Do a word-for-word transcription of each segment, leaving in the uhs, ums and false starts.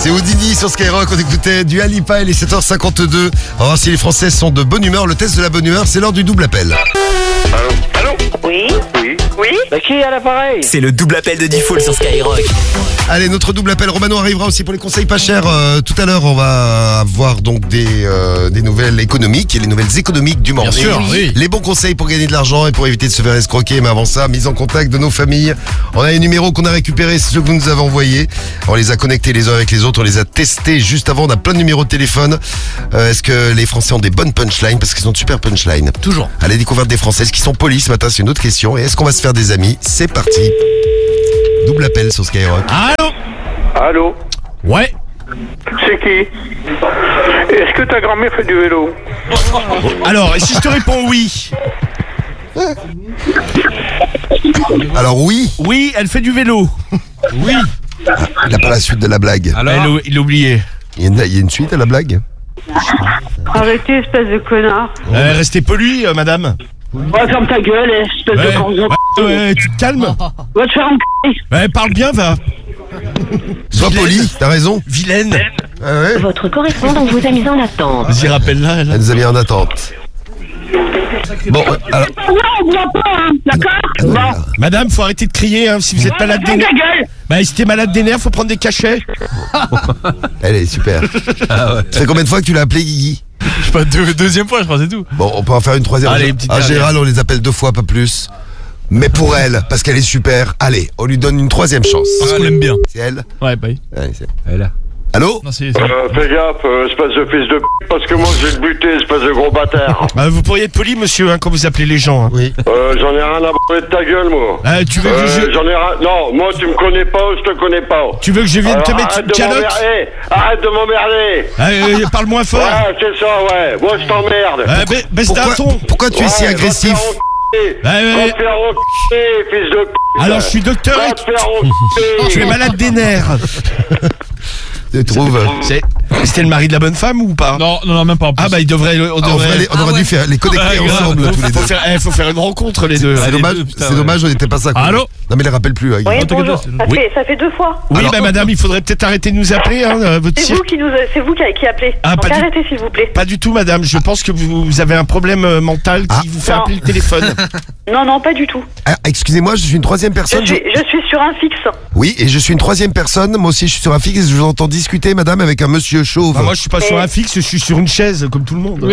C'est Houdini sur Skyrock, on écoutait du Alipa, il est sept heures cinquante-deux. On va voir si les Français sont de bonne humeur. Le test de la bonne humeur, c'est l'heure du double appel. Allô? Allô? Oui. Oui. Oui. Bah qui est à l'appareil? C'est le double appel de Default sur Skyrock. Allez, notre double appel, Romano arrivera aussi pour les conseils pas chers. Euh, tout à l'heure, on va avoir donc des, euh, des nouvelles économiques et les nouvelles économiques du morning. Bien sûr, oui. Les bons conseils pour gagner de l'argent et pour éviter de se faire escroquer. Mais avant ça, mise en contact de nos familles. On a les numéros qu'on a récupérés, c'est ceux que vous nous avez envoyés. On les a connectés les uns avec les autres, on les a testés juste avant. On a plein de numéros de téléphone. Euh, est-ce que les Français ont des bonnes punchlines? Parce qu'ils ont de super punchlines. Toujours. Allez, découverte des Français. Est-ce qu'ils sont polis ce matin? C'est une autre question. Et est-ce qu'on va se faire des amis? C'est parti. Double appel sur Skyrock. Allô? Allô? Ouais. C'est qui? Est-ce que ta grand-mère fait du vélo? Alors, et si je te réponds oui? Alors oui, Oui, elle fait du vélo. Oui. il n'a pas la suite de la blague. Alors elle, a- il a oublié. Il y, a une, il y a une suite à la blague? Arrêtez, espèce de connard. Euh, restez poli, euh, madame. Va ferme ta gueule, espèce Ouais, de con. ouais, ouais, tu te calmes. Va te faire enculer. Ouais, parle bien, va. Sois poli, t'as raison. Vilaine. Ah ouais. Votre correspondant vous a mis en attente. Vas-y, rappelle-la. elle. Elle nous a mis en attente. Bon, alors... Ouais, on boit pas, hein, d'accord? Bon. Madame, faut arrêter de crier, hein, si vous êtes malade des Ferme nerfs. ta gueule. Bah, si t'es malade des nerfs, faut prendre des cachets. Elle est super. Ça fait combien de fois que tu l'as appelé Guigui? Je sais pas, deux, deuxième fois, je crois, c'est tout. Bon, on peut en faire une troisième. Allez, une petite En dernière. général, on les appelle deux fois, pas plus. Mais pour elle, parce qu'elle est super, allez, on lui donne une troisième chance. Parce qu'on l'aime bien. C'est elle? Ouais, bah oui. Allez, c'est... Elle est là. Allô? Non, c'est. c'est- Euh, fais gaffe, euh, espèce de fils de p***, parce que moi je vais te buter, espèce de gros bâtard. Bah, vous pourriez être poli, monsieur, hein, quand vous appelez les gens. Hein. Oui. Euh, j'en ai rien à branler de ta gueule, moi. Euh, tu veux que Euh, je... j'en ai rien... Non, moi tu me connais pas, je te connais pas. Tu veux que je vienne Alors, te mettre arrête une de calotte? m'emmerder. Arrête de m'emmerder. Ah, euh, parle-moi fort. Ouais, c'est ça, ouais. Moi je t'emmerde. Euh, ba- baisse d'un Pourquoi, ton. pourquoi tu es si Ouais, agressif? Va te faire enculer. Ouais, ouais. Va te faire enculer, fils de p***. Alors, je suis docteur Va et te faire enculer. tu es malade des nerfs. Tu trouves? C'est- C'était le mari de la bonne femme ou pas? Non, non, non, même pas en plus. Ah bah il devrait, on Ah, on, devrait. ferait les- on aurait dû faire les connecter Ouais, grave. ensemble tous les deux. faut faire, eh, faut faire une rencontre les deux. C'est Allez, dommage, deux, putain, c'est ouais. dommage, on n'était pas ça. quoi. Allô? Non mais il les rappelle plus. Hein, Guigui. Oui, t'inquiète bonjour. pas, c'est- Ça, Oui. fait, ça fait deux fois. Oui, Alors- bah madame, il faudrait peut-être arrêter de nous appeler, hein, euh, votre C'est cirque. vous qui nous, a- c'est vous qui, qui appelez. Ah, Donc pas du- arrêtez, s'il vous plaît. Pas du tout, madame. Je pense que vous, vous avez un problème euh, mental qui Ah. vous fait Non. appeler le téléphone. Non, non, pas du tout. Ah, excusez-moi, je suis une troisième Je personne. suis, je suis sur un fixe. Oui, et je suis une troisième personne. Moi aussi, je suis sur un fixe. Je vous entends discuter, madame, avec un monsieur chauve. Bah, moi, je suis pas Mais- sur un fixe, je suis sur une chaise, comme tout le monde.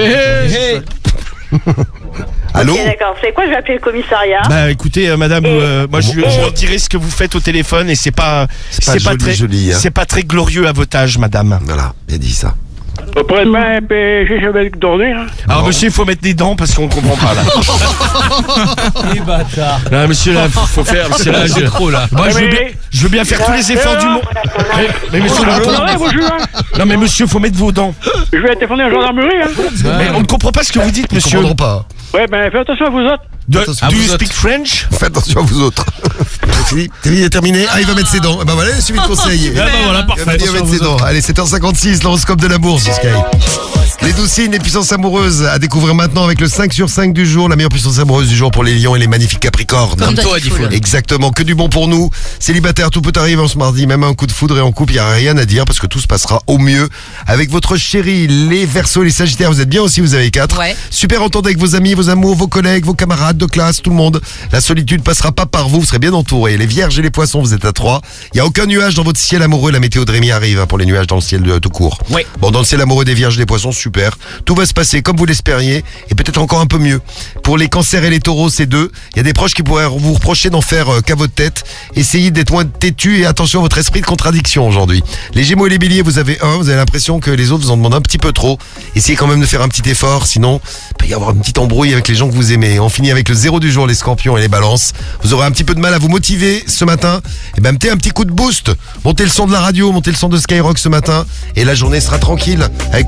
Allô? Ok, d'accord. Vous savez quoi? Je vais appeler le commissariat. Bah écoutez, euh, madame, Et- euh, moi je, je et- leur dirai ce que vous faites au téléphone et c'est pas, C'est pas joli, très, joli, hein. c'est pas très glorieux à votre âge, madame. Voilà, bien dit ça. Après demain, j'ai jamais dormir. Alors monsieur, il faut mettre des dents parce qu'on comprend pas là. Les bâtards. Là, monsieur, là, faut faut faire. Monsieur, là, C'est je, trop là. moi, je veux Mais- bien, je veux bien faire tous les efforts du monde. Mais, mais monsieur, là, non mais monsieur, faut mettre vos dents. Je vais téléphoner à la gendarmerie, hein. Mais on ne comprend pas ce que vous dites, Ils monsieur. comprendront pas. Ouais, ben fais attention à vous autres. Do, Attention. do À you vous speak French? Faites attention à vous autres. C'est fini, c'est fini, c'est terminé. Ah, il va mettre ses dents. Eh ben voilà, il a suivi le conseil. Ah bah voilà, Il parfait. va dire mettre ses dents. Allez, sept heures cinquante-six, l'horoscope de l'amour sur Sky. Les douze signes, les puissances amoureuses à découvrir maintenant avec le cinq sur cinq du jour. La meilleure puissance amoureuse du jour pour les lions et les magnifiques capricornes. Comme toi, Default. Exactement, que du bon pour nous. Célibataire, tout peut arriver en ce mardi. Même un coup de foudre et en couple, il n'y a rien à dire parce que tout se passera au mieux avec votre chérie. Les Verseaux, les Sagittaires, vous êtes bien aussi, vous avez quatre. Ouais. Super entente avec vos amis, vos amours, vos collègues, vos camarades de classe, tout le monde. La solitude passera pas par vous, vous serez bien entourés. Les Vierges et les Poissons, vous êtes à trois. Il n'y a aucun nuage dans votre ciel amoureux. La météo de Rémi arrive hein, pour les nuages dans le ciel de tout court. Ouais. Bon, dans le ciel amoureux des Vierges et des Poissons, super. Tout va se passer comme vous l'espériez et peut-être encore un peu mieux. Pour les Cancers et les Taureaux, c'est deux. Il y a des proches qui pourraient vous reprocher d'en faire euh, qu'à votre tête. Essayez d'être moins têtu et attention à votre esprit de contradiction aujourd'hui. Les Gémeaux et les Béliers, vous avez un. Vous avez l'impression que les autres vous en demandent un petit peu trop. Essayez quand même de faire un petit effort, sinon il peut y avoir une petite embrouille avec les gens que vous aimez. On finit avec le zéro du jour, les Scorpions et les Balances. Vous aurez un petit peu de mal à vous motiver ce matin. Et ben mettez un petit coup de boost. Montez le son de la radio, montez le son de Skyrock ce matin et la journée sera tranquille. Avec